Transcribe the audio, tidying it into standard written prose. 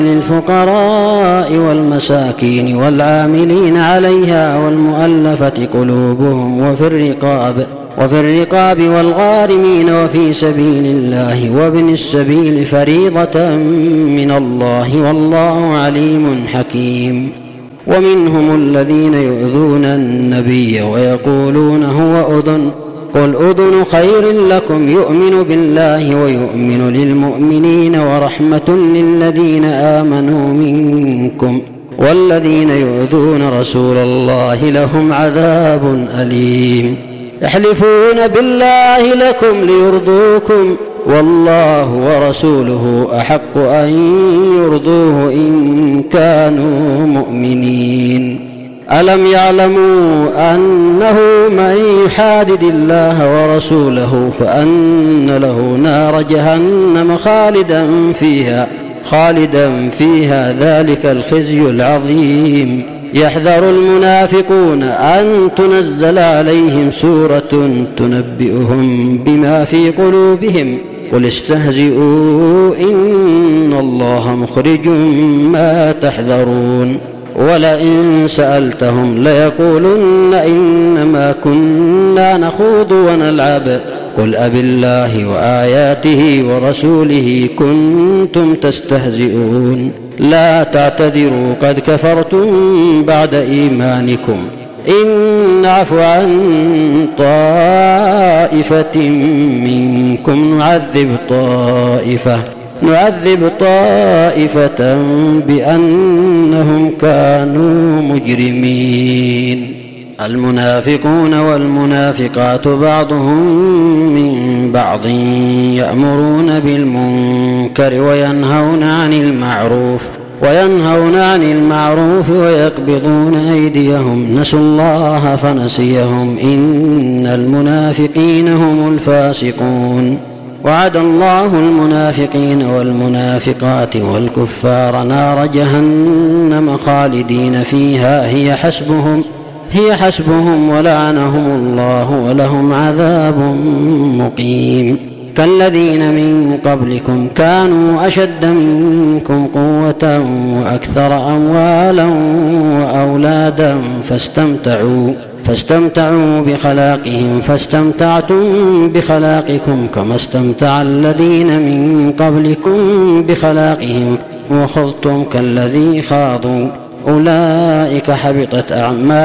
للفقراء والمساكين والعاملين عليها والمؤلفة قلوبهم وفي الرقاب والغارمين وفي سبيل الله وابن السبيل فريضة من الله والله عليم حكيم. ومنهم الذين يؤذون النبي ويقولون هو أذن قل أذن خير لكم يؤمن بالله ويؤمن للمؤمنين ورحمة للذين آمنوا منكم والذين يؤذون رسول الله لهم عذاب أليم. يحلفون بالله لكم ليرضوكم والله ورسوله أحق أن يرضوه إن كانوا مؤمنين. ألم يعلموا أنه من يحادد الله ورسوله فأن له نار جهنم خالدا فيها ذلك الخزي العظيم. يحذر المنافقون أن تنزل عليهم سورة تنبئهم بما في قلوبهم قل استهزئوا إن الله مخرج ما تحذرون. ولئن سألتهم ليقولن إنما كنا نخوض ونلعب قل أبالله وآياته ورسوله كنتم تستهزئون لا تعتذروا قد كفرتم بعد إيمانكم إن نعفو عن طائفة منكم نعذب طائفة بأنهم كانوا مجرمين. المنافقون والمنافقات بعضهم من بعض يأمرون بالمنكر وينهون عن المعروف ويقبضون أيديهم نسوا الله فنسيهم إن المنافقين هم الفاسقون. وعد الله المنافقين والمنافقات والكفار نار جهنم خالدين فيها هي حسبهم ولعنهم الله ولهم عذاب مقيم. كالذين من قبلكم كانوا أشد منكم قوة وأكثر أموالا وأولادا فاستمتعوا بخلاقهم فاستمتعتم بخلاقكم كما استمتع الذين من قبلكم بخلاقهم وخضتم كالذي خاضوا أولئك حبطت أعمالهم